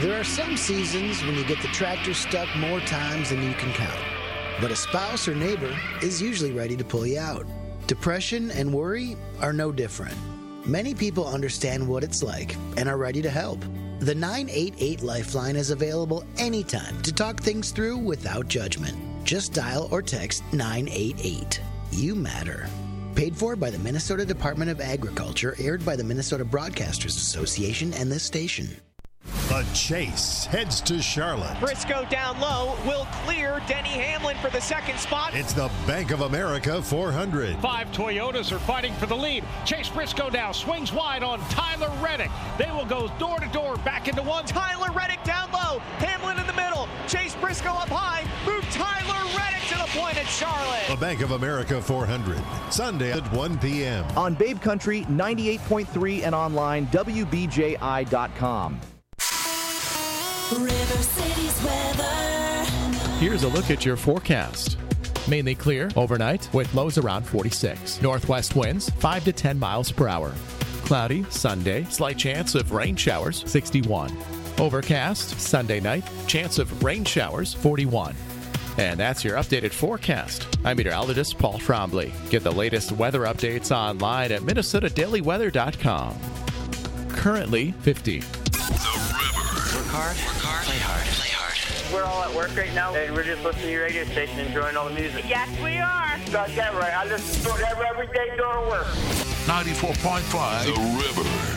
There are some seasons when you get the tractor stuck more times than you can count. But a spouse or neighbor is usually ready to pull you out. Depression and worry are no different. Many people understand what it's like and are ready to help. The 988 Lifeline is available anytime to talk things through without judgment. Just dial or text 988. You matter. Paid for by the Minnesota Department of Agriculture, aired by the Minnesota Broadcasters Association and this station. The chase heads to Charlotte. Briscoe down low will clear Denny Hamlin for the second spot. It's the Bank of America 400. 5 Toyotas are fighting for the lead. Chase Briscoe now swings wide on Tyler Reddick. They will go door to door back into one. Tyler Reddick down low. Hamlin in the middle. Chase Briscoe up high. Move Tyler Reddick to the point at Charlotte. The Bank of America 400. Sunday at 1 p.m. On Babe Country 98.3 and online WBJI.com. River City's weather. Here's a look at your forecast. Mainly clear overnight with lows around 46. Northwest winds 5 to 10 miles per hour. Cloudy Sunday, slight chance of rain showers 61. Overcast Sunday night, chance of rain showers 41. And that's your updated forecast. I'm meteorologist Paul Trombley. Get the latest weather updates online at minnesotadailyweather.com. Currently 50. Work hard, play hard, play hard. We're all at work right now, and we're just listening to your radio station, enjoying all the music. Yes, we are. Got that right. I listen to it every day during work. 94.5 The River.